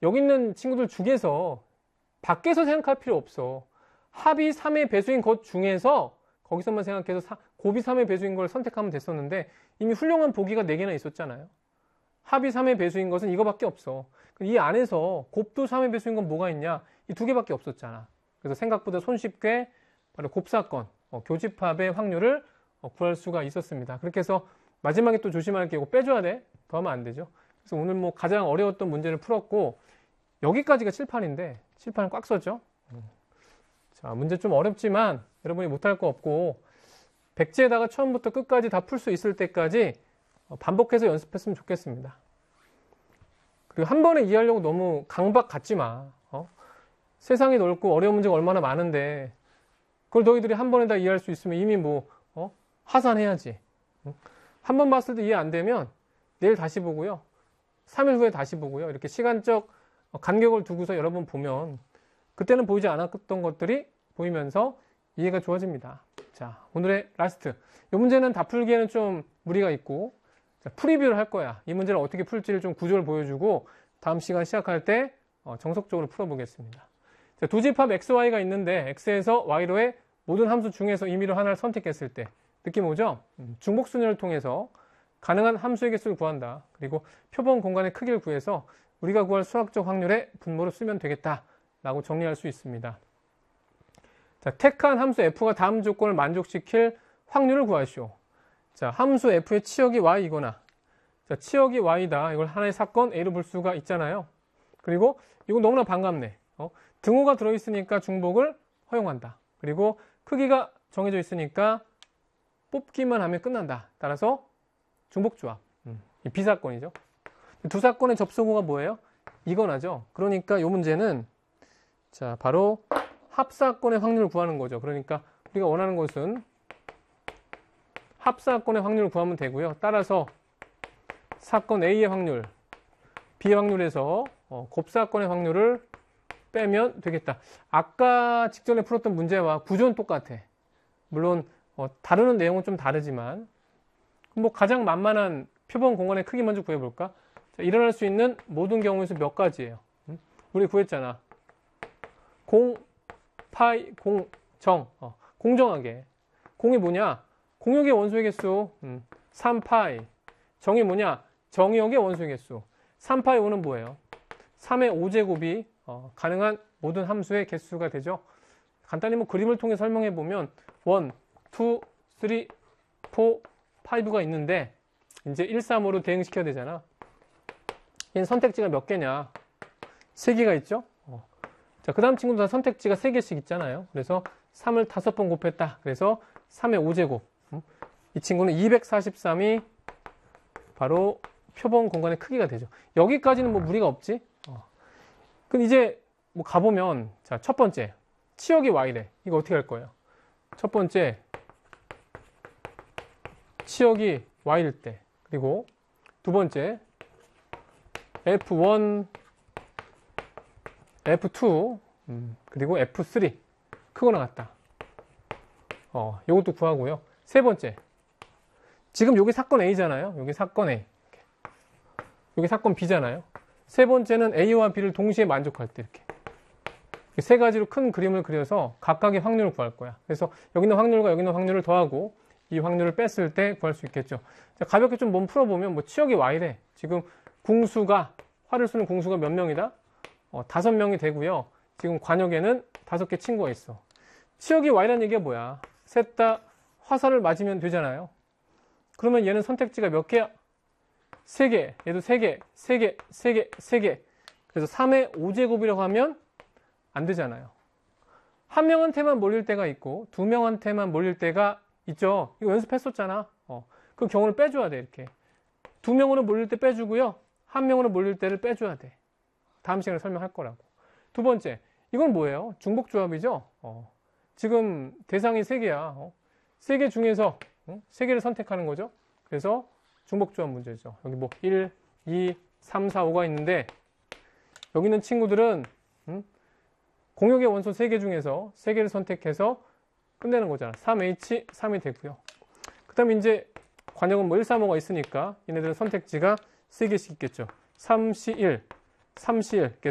여기 있는 친구들 중에서 밖에서 생각할 필요 없어. 합이 3의 배수인 것 중에서 거기서만 생각해서 곱이 3의 배수인 걸 선택하면 됐었는데 이미 훌륭한 보기가 4개나 있었잖아요. 합이 3의 배수인 것은 이거밖에 없어. 이 안에서 곱도 3의 배수인 건 뭐가 있냐? 이 2개밖에 없었잖아. 그래서 생각보다 손쉽게 바로 곱사건, 교집합의 확률을 구할 수가 있었습니다. 그렇게 해서 마지막에 또 조심할 게 이거 빼줘야 돼. 더 하면 안 되죠. 그래서 오늘 뭐 가장 어려웠던 문제를 풀었고 여기까지가 칠판인데 칠판을 꽉 썼죠. 자, 문제 좀 어렵지만 여러분이 못할 거 없고 백지에다가 처음부터 끝까지 다 풀 수 있을 때까지 반복해서 연습했으면 좋겠습니다. 그리고 한 번에 이해하려고 너무 강박 갖지 마. 세상이 넓고 어려운 문제가 얼마나 많은데 그걸 너희들이 한 번에 다 이해할 수 있으면 이미 뭐 하산해야지. 한 번 봤을 때 이해 안 되면 내일 다시 보고요. 3일 후에 다시 보고요. 이렇게 시간적 간격을 두고서 여러 번 보면 그때는 보이지 않았던 것들이 보이면서 이해가 좋아집니다. 자, 오늘의 라스트. 이 문제는 다 풀기에는 좀 무리가 있고 자, 프리뷰를 할 거야. 이 문제를 어떻게 풀지를 좀 구조를 보여주고 다음 시간 시작할 때 정석적으로 풀어보겠습니다. 자, 두 집합 XY가 있는데 X에서 Y로의 모든 함수 중에서 임의로 하나를 선택했을 때 느낌 오죠? 중복순위를 통해서 가능한 함수의 개수를 구한다. 그리고 표본 공간의 크기를 구해서 우리가 구할 수학적 확률의 분모를 쓰면 되겠다 라고 정리할 수 있습니다. 자, 택한 함수 f가 다음 조건을 만족시킬 확률을 구하시오. 자, 함수 f의 치역이 y이거나 자, 치역이 y다. 이걸 하나의 사건 A로 볼 수가 있잖아요. 그리고 이거 너무나 반갑네. 등호가 들어있으니까 중복을 허용한다. 그리고 크기가 정해져 있으니까 뽑기만 하면 끝난다. 따라서 중복조합. 이 B사건이죠. 두 사건의 접속어가 뭐예요? 이거나죠. 그러니까 이 문제는 자, 바로 합사건의 확률을 구하는 거죠. 그러니까 우리가 원하는 것은 합사건의 확률을 구하면 되고요. 따라서 사건 A의 확률, B의 확률에서 곱사건의 확률을 빼면 되겠다. 아까 직전에 풀었던 문제와 구조는 똑같아. 물론 다루는 내용은 좀 다르지만 뭐 가장 만만한 표본 공간의 크기 먼저 구해볼까? 자, 일어날 수 있는 모든 경우에서 몇 가지예요. 우리 구했잖아. 공, 파이, 공, 정. 공정하게. 공이 뭐냐? 공역의 원소의 개수 3파이. 정이 뭐냐? 정역의 원소의 개수. 3파이 5는 뭐예요? 3의 5제곱이 가능한 모든 함수의 개수가 되죠. 간단히 뭐 그림을 통해 설명해 보면 1, 2, 3, 4, 5가 있는데 이제 1, 3으로 대응시켜야 되잖아. 얘는 선택지가 몇 개냐? 3개가 있죠? 자, 그 다음 친구도 다 선택지가 3개씩 있잖아요. 그래서 3을 5번 곱했다. 그래서 3의 5제곱. 이 친구는 243이 바로 표본 공간의 크기가 되죠. 여기까지는 뭐 무리가 없지? 그럼 이제 뭐 가보면, 자, 첫 번째. 치역이 Y래. 이거 어떻게 할 거예요? 첫 번째. 치역이 Y일 때. 그리고 두 번째. F1, F2, 그리고 F3. 크거나 같다. 요것도 구하고요. 세 번째. 지금 여기 사건 A잖아요. 여기 사건 A. 여기 사건 B잖아요. 세 번째는 A와 B를 동시에 만족할 때 이렇게. 세 가지로 큰 그림을 그려서 각각의 확률을 구할 거야. 그래서 여기 있는 확률과 여기 있는 확률을 더하고 이 확률을 뺐을 때 구할 수 있겠죠. 자, 가볍게 좀 몸 풀어보면 뭐 치역이 Y래. 지금 궁수가, 화를 쏘는 궁수가 몇 명이다? 5명이 되고요. 지금 관역에는 5개 친구가 있어. 치역이 Y라는 얘기가 뭐야? 셋 다 화살을 맞으면 되잖아요. 그러면 얘는 선택지가 몇 개야? 3개. 얘도 3개, 3개, 3개, 3개. 그래서 3의 5제곱이라고 하면 안 되잖아요. 한 명한테만 몰릴 때가 있고 두 명한테만 몰릴 때가 있죠. 이거 연습했었잖아. 그 경우를 빼줘야 돼. 이렇게. 2명으로 몰릴 때 빼주고요. 1명으로 몰릴 때를 빼줘야 돼. 다음 시간에 설명할 거라고. 두 번째. 이건 뭐예요? 중복조합이죠. 지금 대상이 3개야. 3개 중에서 3개를 선택하는 거죠. 그래서 중복조합 문제죠. 여기 뭐 1, 2, 3, 4, 5가 있는데 여기 있는 친구들은 공역의 원소 3개 중에서 3개를 선택해서 끝내는 거잖아. 3H, 3이 되고요. 그 다음에 이제 관역은 뭐 1, 3, 5가 있으니까 얘네들은 선택지가 3개씩 있겠죠. 3C1, 3C1.